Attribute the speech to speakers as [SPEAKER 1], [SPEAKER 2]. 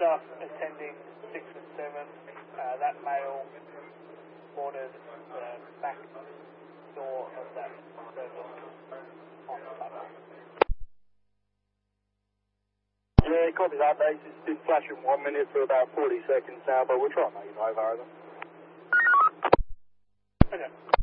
[SPEAKER 1] passenger attending 6 and 7, that male boarded the back door of that service on the tunnel.
[SPEAKER 2] Yeah, copy that, base. It's been flashing 1 minute for about 40 seconds now, but we'll try and make it over.
[SPEAKER 1] Okay.